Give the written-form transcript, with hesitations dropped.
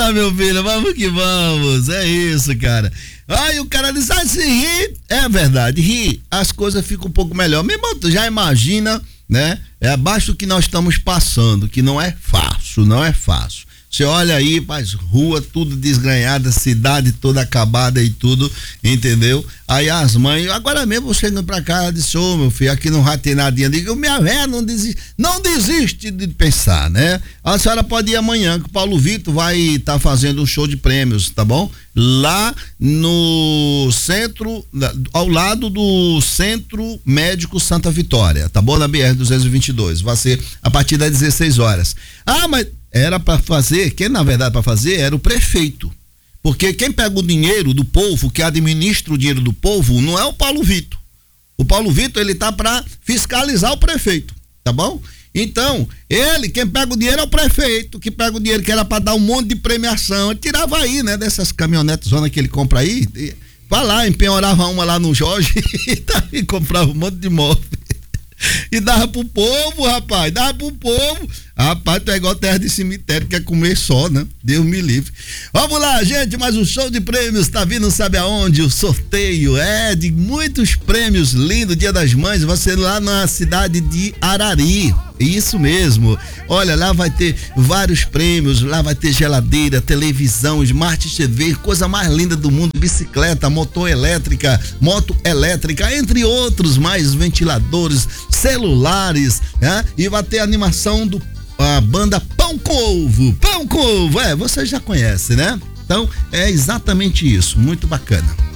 tá, meu filho, vamos que vamos, é isso, cara. Aí o cara diz, se rir, é verdade, rir, as coisas ficam um pouco melhor. Meu irmão, tu já imagina, né? É abaixo do que nós estamos passando, que não é fácil, não é fácil. Você olha aí, as ruas tudo desgranhada, cidade toda acabada e tudo, entendeu? Aí as mães, agora mesmo chegando pra cá, ela disse, meu filho, aqui não vai ter nadinha. Digo, minha velha não desiste de pensar, né? A senhora pode ir amanhã, que o Paulo Vitor vai estar fazendo um show de prêmios, tá bom? Lá no centro, ao lado do Centro Médico Santa Vitória, tá bom? Na BR-222, vai ser a partir das 16 horas. Mas era para fazer, quem na verdade para fazer era o prefeito, porque quem pega o dinheiro do povo, que administra o dinheiro do povo, não é o Paulo Vitor. O Paulo Vitor, ele tá para fiscalizar o prefeito, tá bom? Então, quem pega o dinheiro é o prefeito, que pega o dinheiro que era para dar um monte de premiação, ele tirava aí, né, dessas caminhonetes zona que ele compra aí, vai lá, empenhorava uma lá no Jorge e comprava um monte de móvel. E dava pro povo, rapaz, dava pro povo. Rapaz, tu é igual terra de cemitério, quer comer só, né? Deus me livre. Vamos lá, gente, mais um show de prêmios, tá vindo, sabe aonde? O sorteio de muitos prêmios lindos, Dia das Mães, vai ser lá na cidade de Arari. Isso mesmo. Olha, lá vai ter vários prêmios, lá vai ter geladeira, televisão, Smart TV, coisa mais linda do mundo, bicicleta, moto elétrica, entre outros mais, ventiladores, celulares, né? E vai ter animação a banda Pão com Ovo, você já conhece, né? Então, é exatamente isso, muito bacana.